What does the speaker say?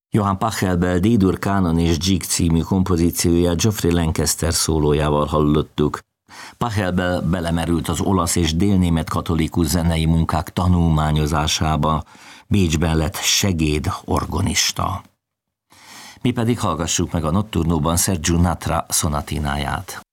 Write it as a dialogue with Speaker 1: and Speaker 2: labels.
Speaker 1: Johann Pachelbel D-dur Kánon és Jig című kompozícióját Geoffrey Lancaster szólójával hallottuk. Pachelbel belemerült az olasz és délnémet katolikus zenei munkák tanulmányozásába, Bécsben lett segédorgonista. Mi pedig hallgassuk meg a Notturnoban Sergiu Natra szonatináját.